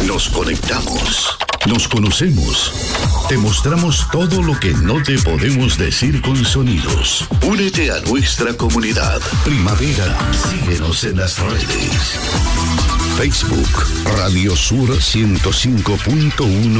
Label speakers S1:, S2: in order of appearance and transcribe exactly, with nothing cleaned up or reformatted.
S1: Nos conectamos. Nos conocemos. Te mostramos todo lo que no te podemos decir con sonidos. Únete a nuestra comunidad. Primavera. Síguenos en las redes. Facebook, Radio Sur ciento cinco punto uno.